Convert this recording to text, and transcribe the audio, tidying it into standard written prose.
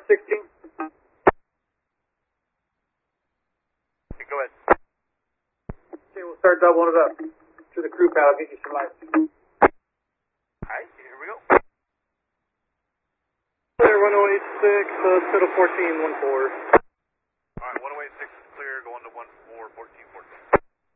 16. Go ahead. Okay, we'll start doubling it up. To the crew pad, I'll get you some lights. Alright, here we go. Clear 1086, total 1414.